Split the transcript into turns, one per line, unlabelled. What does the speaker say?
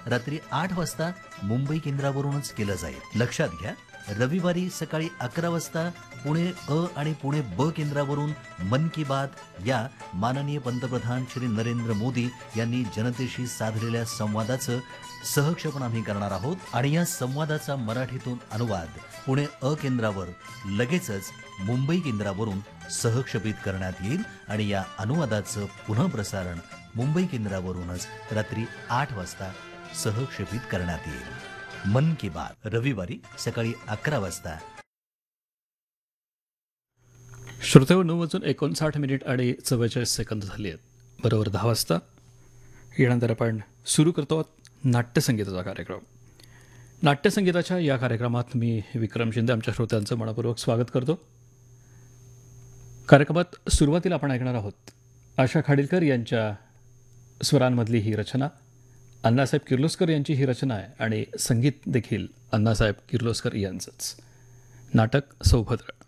रात्री 8 वाजता मुंबई केंद्रावरूनच केलं जाईल. लक्षात घ्या, रविवारी सकाळी 11 वाजता पुणे अ आणि पुणे ब केंद्रावरून मन की बात या माननीय पंतप्रधान श्री नरेंद्र मोदी यांनी जनतेशी साधलेल्या संवादाचं सहक्षेपण आम्ही करणार आहोत आणि या संवादाचा मराठीतून अनुवाद पुणे अ केंद्रावर लगेचच मुंबई केंद्रावरून सहक्षेपित करण्यात येईल आणि या अनुवादाचं पुनःप्रसारण मुंबई केंद्रावरूनच रात्री 8 वाजता सहक्षेपित करण्यात येईल. मन की बात रविवारी सकाळी 11 वाजता.
श्रोतेहो, 9:59 आणि 44 सेकंद झाली आहेत. बरोबर 10 वाजता यानंतर आपण सुरू करतो नाट्यसंगीताचा कार्यक्रम. नाट्यसंगीताच्या या कार्यक्रमात मी विक्रम शिंदे आमच्या श्रोत्यांचं मनपूर्वक स्वागत करतो. कार्यक्रमात सुरुवातीला आपण ऐकणार आहोत आशा खाडीलकर यांच्या स्वरांमधली ही रचना. अण्णासाहेब किर्लोस्कर यांची ही रचना आहे आणि संगीत देखील अण्णासाहेब किर्लोस्कर यांचंच. नाटक सौभद्र.